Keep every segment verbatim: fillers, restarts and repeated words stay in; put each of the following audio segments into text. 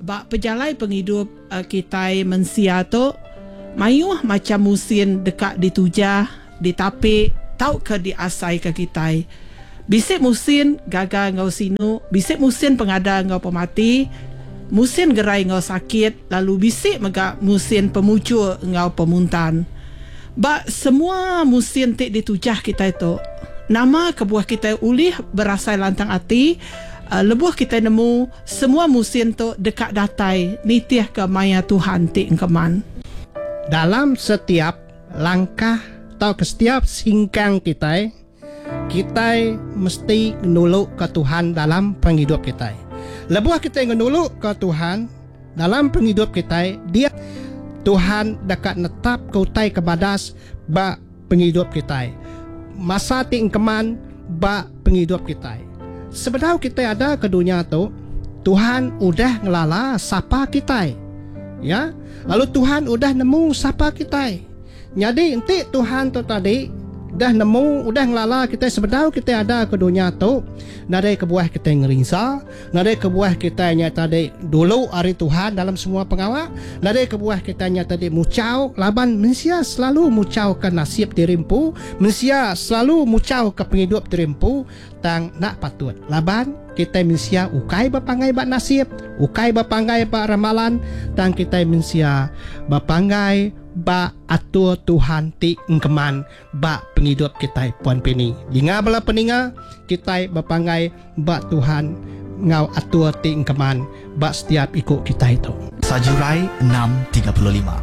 bak pejalai penghidup uh, kita mensia tu mayuh macam musim dekat ditujah, ditapik, tau ke diasai ke kita. Bisik musim gagal ngau sinu, bisik musim pengada ngau pemati, musim gerai ngau sakit, lalu bisik megak musim pemucul ngau pemuntan. Bak semua musim tik ditujah kita itu, nama kebuah kita ulih berasai lantang hati, uh, lebuh kita nemu semua musim tu dekat datai, nitiah ke maya Tuhan tik keman. Dalam setiap langkah atau ke setiap singkang kita, kita mesti menuluk ke Tuhan dalam penghidup kita. Lebuh kita menuluk ke Tuhan dalam penghidup kita, dia Tuhan dekat netap kautai kebadas ba penghidup kita. Masa tingkeman ba penghidup kita. Sebenarnya kita ada ke dunia tu, Tuhan udah ngelala sapa kita. Ya, lalu Tuhan udah nemu sapa kita. Jadi nanti Tuhan tu tadi dah nemu, udah ngelala kita sebenarnya kita ada ke dunia tu. Nadai kebuah kita ngeringsa, nadai kebuah kita nya tadi dulu hari Tuhan dalam semua pengawal, nadai kebuah kita nya tadi mucau laban mensia selalu mucau ke nasib dirimpu, mensia selalu mucau ke penghidup dirimpu tang nak patut. Laban kita mensia ukai bapangai bak nasib, ukai bapangai bak ramalan, tang kita mensia bapangai ba atur Tuhan ti engkeman ba penghidup kita puan pini. Dinga bala peninga kita bapangai ba Tuhan ngau atur ti engkeman ba setiap ikut kita itu. Sajurai enam tiga puluh lima.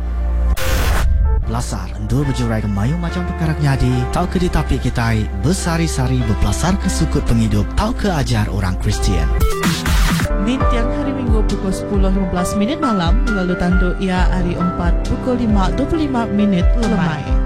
Belasar endur berjurai kemayu macam perkara jadi, tau ke ditapik kita bersari-sari berpelasar ke sukut penghidup, tau ke ajar orang Kristian. Min tiang hari Minggu pukul sepuluh lima belas minit malam, lalu tanduk ia hari empat pukul lima dua puluh lima minit lemai.